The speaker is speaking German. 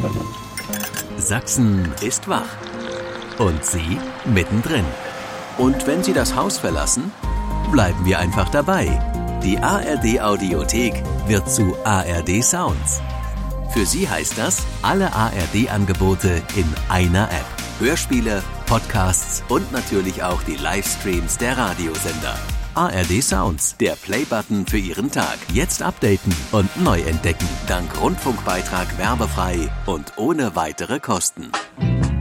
Sachsen ist wach. Und Sie mittendrin. Und wenn Sie das Haus verlassen, bleiben wir einfach dabei. Die ARD-Audiothek wird zu ARD Sounds. Für Sie heißt das, alle ARD-Angebote in einer App. Hörspiele, Podcasts und natürlich auch die Livestreams der Radiosender. ARD Sounds, der Playbutton für Ihren Tag. Jetzt updaten und neu entdecken. Dank Rundfunkbeitrag werbefrei und ohne weitere Kosten.